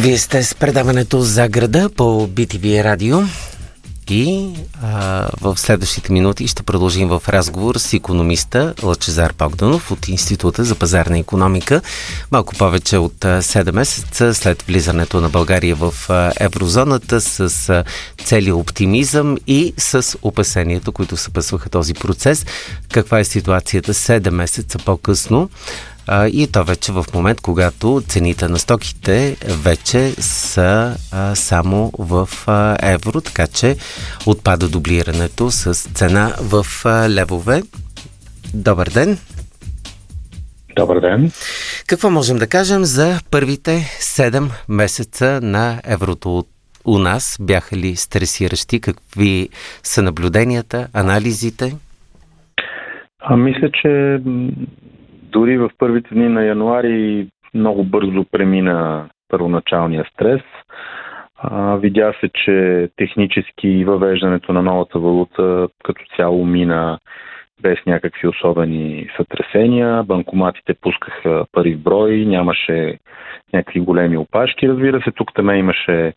Вие сте с предаването за града по BTV радио и в следващите минути ще продължим в разговор с икономиста Лъчезар Богданов от Института за пазарна икономика. Малко повече от 7 месеца след влизането на България в еврозоната с цели оптимизъм и с опасението, които съпъсваха този процес. Каква е ситуацията 7 месеца по-късно? И то вече в момент, когато цените на стоките вече са само в евро, така че отпада дублирането с цена в левове. Добър ден! Добър ден! Какво можем да кажем за първите 7 месеца на еврото у нас? Бяха ли стресиращи? Какви са наблюденията, анализите? Мисля, че дори в първите дни на януари много бързо премина първоначалния стрес. Видя се, че технически въвеждането на новата валута като цяло мина без някакви особени сътресения. Банкоматите пускаха пари в брой, нямаше някакви големи опашки. Разбира се, тук там имаше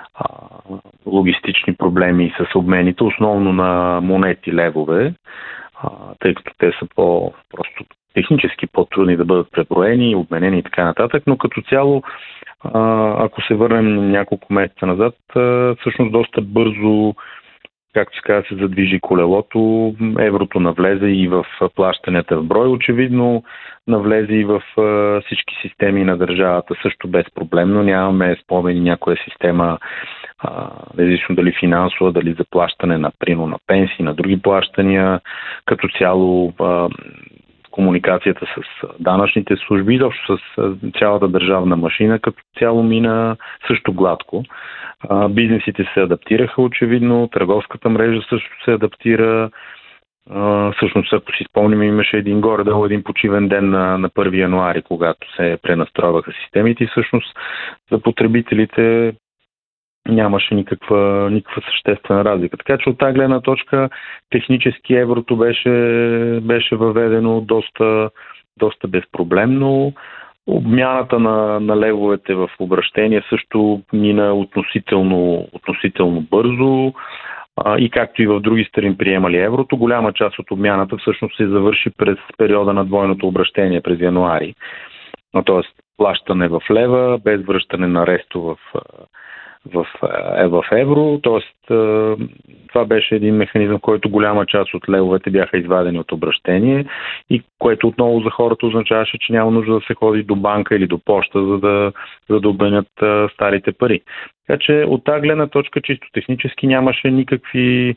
логистични проблеми с обмените, основно на монети левове, тъй като те са просто технически по-трудни да бъдат преброени, обменени и така нататък, но като цяло, ако се върнем няколко месеца назад, всъщност доста бързо, както се казва, се задвижи колелото, еврото навлезе и в плащанията в брой, очевидно навлезе и в всички системи на държавата също безпроблемно. Нямаме спомени някоя система, независимо дали финансова, дали за плащане на прино на пенсии, на други плащания, като цяло комуникацията с данъчните служби, изобщо с цялата държавна машина, като цяло мина също гладко. Бизнесите се адаптираха очевидно, търговската мрежа също се адаптира. Всъщност, ако си спомним, имаше един почивен ден на 1 януари, когато се пренастройваха системите и всъщност за потребителите нямаше никаква съществена разлика. Така че от тази гледна точка технически еврото беше въведено доста безпроблемно. Обмяната на левовете в обращение също мина относително бързо. И както и в други страни приемали еврото, голяма част от обмяната всъщност се завърши през периода на двойното обращение през януари. Т.е. плащане в лева, без връщане на ресто в евро, т.е. това беше един механизъм, в който голяма част от левовете бяха извадени от обращение и което отново за хората означаваше, че няма нужда да се ходи до банка или до поща, за да обменят старите пари. Така че от тази гледна точка чисто технически нямаше никакви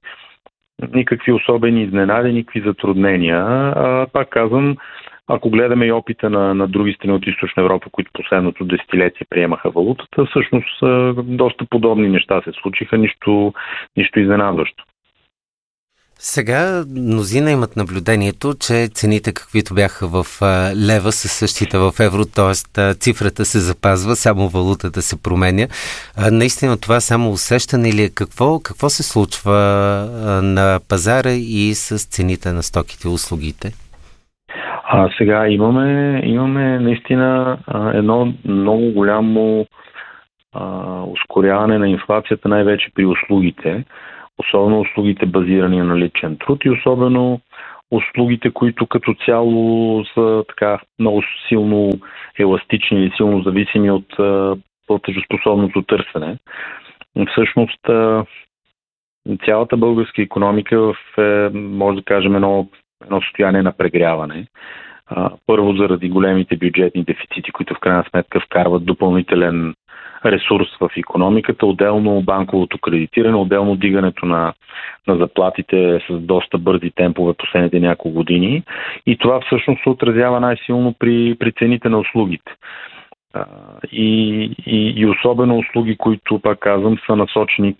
особени изненади, никакви затруднения. Пак казвам, ако гледаме и опита на други страни от Източна Европа, които последното десетилетие приемаха валутата, всъщност доста подобни неща се случиха, нищо изненадващо. Сега мнозина имат наблюдението, че цените, каквито бяха в лева, са същите в евро, т.е. цифрата се запазва, само валутата се променя. Наистина това само усещане или какво се случва на пазара и с цените на стоките и услугите? Сега имаме наистина едно много голямо ускоряване на инфлацията, най-вече при услугите, особено услугите базирани на личен труд и особено услугите, които като цяло са така много силно еластични или силно зависими от платежоспособното търсене. Всъщност цялата българска икономика може да кажем едно състояние на прегряване. Първо заради големите бюджетни дефицити, които в крайна сметка вкарват допълнителен ресурс в икономиката, отделно банковото кредитиране, отделно дигането на заплатите с доста бързи темпове последните няколко години. И това всъщност се отразява най-силно при цените на услугите. И особено услуги, които, пак казвам, са насочени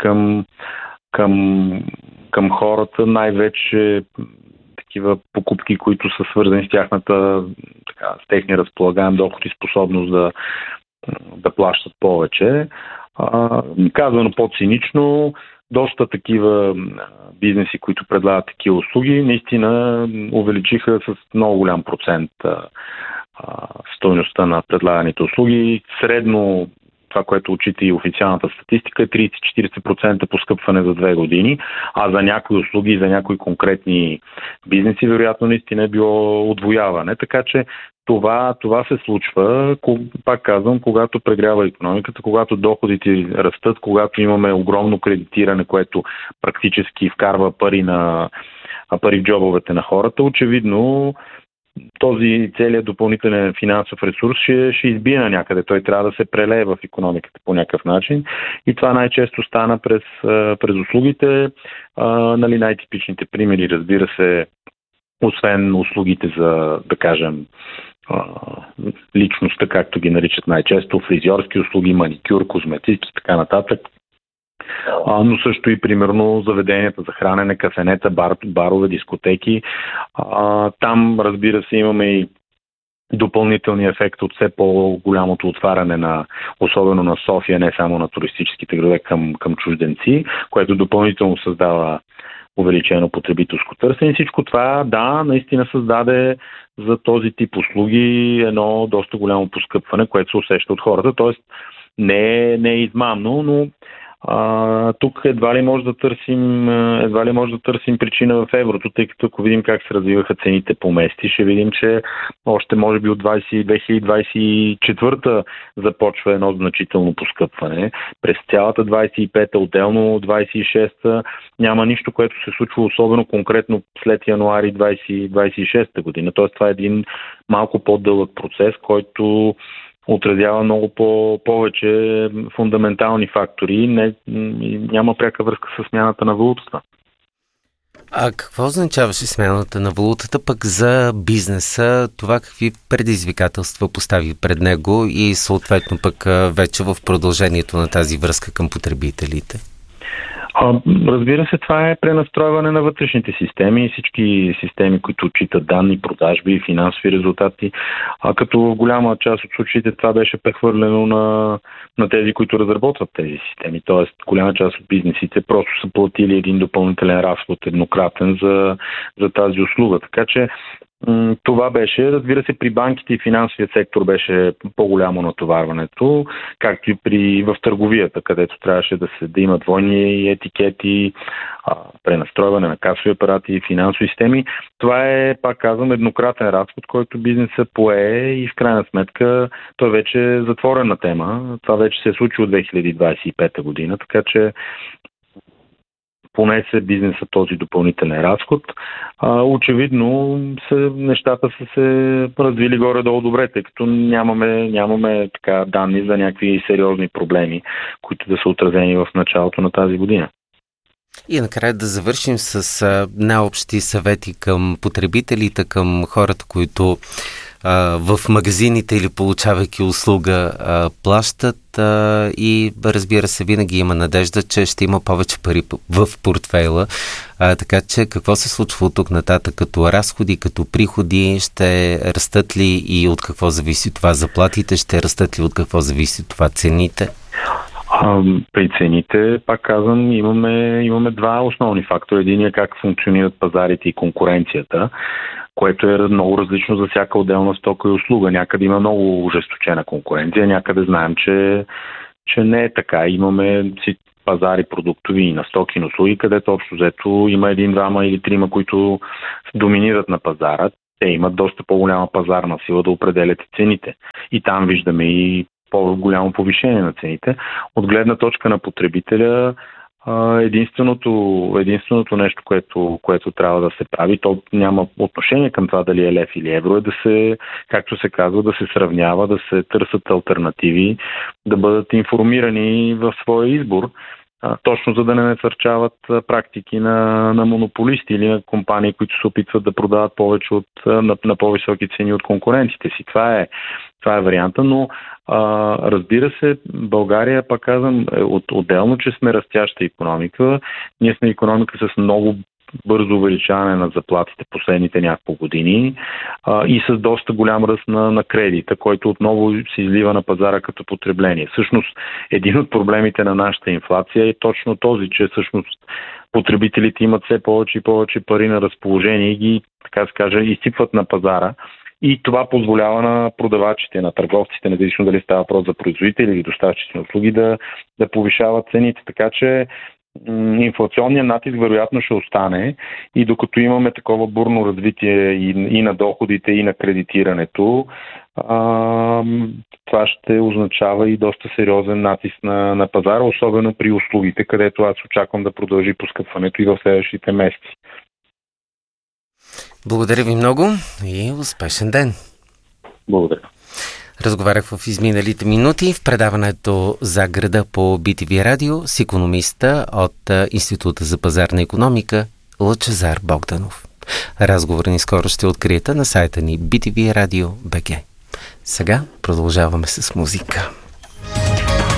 към хората, най-вече такива покупки, които са свързани с с техния разполагаем доход и способност да плащат повече. Казано по-цинично, доста такива бизнеси, които предлагат такива услуги, наистина увеличиха с много голям процент стойността на предлаганите услуги. Средно това, което отчита и официалната статистика, е 30-40% поскъпване за 2 години, а за някои услуги и за някои конкретни бизнеси, вероятно наистина е било удвояване. Така че това се случва, пак казвам, когато прегрява икономиката, когато доходите растат, когато имаме огромно кредитиране, което практически вкарва пари в джобовете на хората. Очевидно, този целият допълнителен финансов ресурс ще избие на някъде. Той трябва да се прелее в икономиката по някакъв начин. И това най-често стана през услугите. Най-типичните примери, разбира се, освен услугите за, да кажем, личността, както ги наричат най-често, фризьорски услуги, маникюр, козметики и така нататък. Но също и примерно заведенията за хранене, кафенета, барове, дискотеки. Там, разбира се, имаме и допълнителния ефект от все по-голямото отваряне особено на София, не само на туристическите градове към чужденци, което допълнително създава увеличено потребителско търсене. Всичко това, да, наистина създаде за този тип услуги едно доста голямо поскъпване, което се усеща от хората. Тоест не е измамно, но тук едва ли може да търсим причина в еврото, тъй като ако видим как се развиваха цените по месеци, ще видим, че още може би от 2024 започва едно значително поскъпване. През цялата 25-та, отделно 26-та, няма нищо, което се случва особено конкретно след януари 2026 година. Тоест това е един малко по-дълъг процес, който отразява много повече фундаментални фактори. Няма пряка връзка с смяната на валутата. А какво означаваше смяната на валутата пък за бизнеса? Това какви предизвикателства постави пред него и съответно пък вече в продължението на тази връзка към потребителите? Разбира се, това е пренастройване на вътрешните системи и всички системи, които отчитат данни, продажби и финансови резултати. Като в голяма част от случаите това беше прехвърлено на тези, които разработват тези системи. Тоест, голяма част от бизнесите просто са платили един допълнителен разход еднократен за тази услуга. Така че това беше, разбира се, при банките и финансовия сектор беше по-голямо натоварването, както и в търговията, където трябваше да има двойни етикети, пренастройване на касови апарати и финансови системи. Това е, пак казвам, еднократен разход, който бизнесът пое и в крайна сметка той вече е затворена тема. Това вече се е случило от 2025 година, така че понесе бизнеса този допълнителен разход. Очевидно нещата са се развили горе-долу добре, тъй като нямаме така данни за някакви сериозни проблеми, които да са отразени в началото на тази година. И накрая да завършим с най-общи съвети към потребителите, към хората, които в магазините или получавайки услуга плащат и разбира се, винаги има надежда, че ще има повече пари в портфейла. Така че какво се случва от тук нататък като разходи, като приходи? Ще растат ли и от какво зависи това заплатите? Ще растат ли от какво зависи това цените? При цените, пак казвам, имаме два основни фактора. Един е как функционират пазарите и конкуренцията, което е много различно за всяка отделна стока и услуга. Някъде има много ожесточена конкуренция, някъде знаем, че не е така. Имаме пазари продуктови и на стоки и услуги, където общо взето има един, двама или трима, които доминират на пазара. Те имат доста по-голяма пазарна сила да определят цените. И там виждаме и по-голямо повишение на цените. От гледна точка на потребителя, единственото нещо, което трябва да се прави, то няма отношение към това дали е лев или евро, е да се, както се казва, да се сравнява, да се търсят алтернативи, да бъдат информирани в своя избор, точно за да не насърчават практики на монополисти или на компании, които се опитват да продават повече на по-високи цени от конкурентите си. Това е варианта, но разбира се, България, пак казвам, отделно, че сме растяща икономика, ние сме икономика с много бързо увеличаване на заплатите последните няколко години и с доста голям ръст на кредита, който отново се излива на пазара като потребление. Всъщност, един от проблемите на нашата инфлация е точно този, че всъщност потребителите имат все повече и повече пари на разположение и ги, така да се каже, изсипват на пазара И това позволява на продавачите, на търговците, независимо дали става въпрос за производители или доставчици на услуги, да повишават цените. Така че инфлационният натиск вероятно ще остане и докато имаме такова бурно развитие и на доходите, и на кредитирането, това ще означава и доста сериозен натиск на пазара, особено при услугите, където аз очаквам да продължи поскъпването и в следващите месеци. Благодаря ви много и успешен ден! Благодаря. Разговарях в изминалите минути в предаването за града по BTV радио с икономиста от Института за пазарна икономика Лъчезар Богданов. Разговор ни скоро ще откриете на сайта ни BTV Radio BG. Сега продължаваме с музика.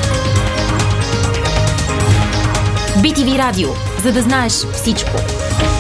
BTV радио, за да знаеш всичко.